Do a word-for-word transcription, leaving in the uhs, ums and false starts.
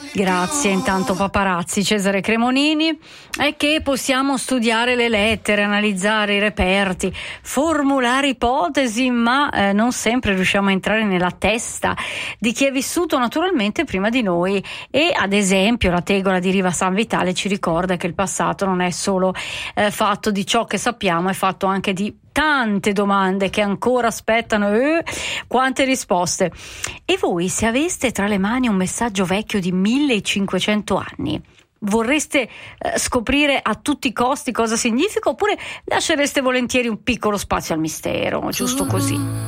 Grazie intanto paparazzi Cesare Cremonini. È che possiamo studiare le lettere, analizzare i reperti, formulare ipotesi, ma eh, non sempre riusciamo a entrare nella testa di chi è vissuto naturalmente prima di noi. E ad esempio la tegola di Riva San Vitale ci ricorda che il passato non è solo eh, fatto di ciò che sappiamo, è fatto anche di tante domande che ancora aspettano eh, quante risposte. E voi, se aveste tra le mani un messaggio vecchio di millecinquecento anni, vorreste eh, scoprire a tutti i costi cosa significa, oppure lascereste volentieri un piccolo spazio al mistero, giusto così?